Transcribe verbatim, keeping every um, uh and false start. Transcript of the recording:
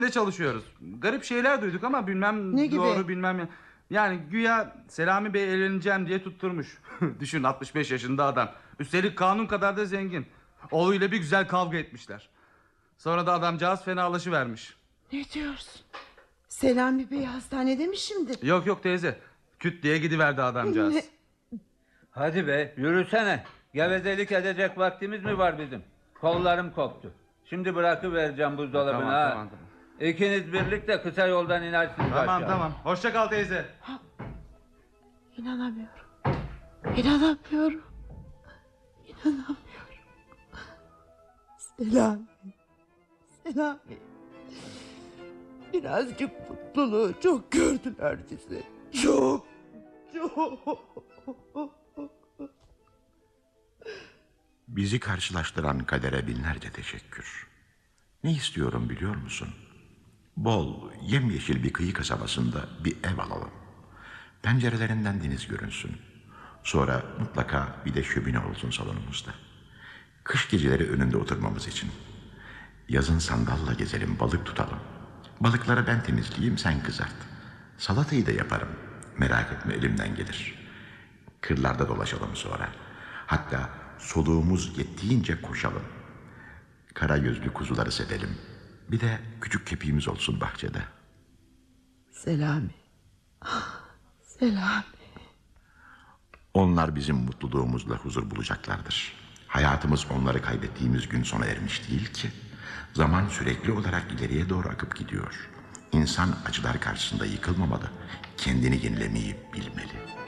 de çalışıyoruz. Garip şeyler duyduk ama bilmem ne doğru gibi? bilmem. Yani güya Selami Bey evleneceğim diye tutturmuş. Düşün, altmış beş yaşında adam. Üstelik kanun kadar da zengin. Oğluyla bir güzel kavga etmişler. Sonra da adamcağız fenalaşıvermiş. Ne diyorsun? Selami Bey hastanede mi şimdi? Yok yok teyze. Küt diye gidiverdi adamcağız. Ne? Hadi be, yürüsene. Gevezelik edecek vaktimiz mi var bizim? Kollarım koptu. Şimdi bırakıvereceğim buzdolabına. Tamam, ha. tamam, tamam. İkiniz birlikte kısa yoldan inersiniz Tamam aşağı. tamam. Hoşça kal teyze. Ha, İnanamıyorum. İnanamıyorum. İnanamıyorum. Selami. Selami. Birazcık mutluluğu çok gördüler bizi. Çok. Çok. Bizi karşılaştıran kadere binlerce teşekkür. Ne istiyorum biliyor musun? Bol, yemyeşil bir kıyı kasabasında bir ev alalım. Pencerelerinden deniz görünsün. Sonra mutlaka bir de şömine olsun salonumuzda. Kış geceleri önünde oturmamız için. Yazın sandalla gezelim, balık tutalım. Balıkları ben temizleyeyim, sen kızart. Salatayı da yaparım. Merak etme, elimden gelir. Kırlarda dolaşalım sonra. Hatta soluğumuz yettiğince koşalım. Kara gözlü kuzuları sevelim. Bir de küçük kepiğimiz olsun bahçede. Selami. Selami. Onlar bizim mutluluğumuzla huzur bulacaklardır. Hayatımız onları kaybettiğimiz gün sona ermiş değil ki. Zaman sürekli olarak ileriye doğru akıp gidiyor. İnsan acılar karşısında yıkılmamalı. Kendini yenilemeyi bilmeli.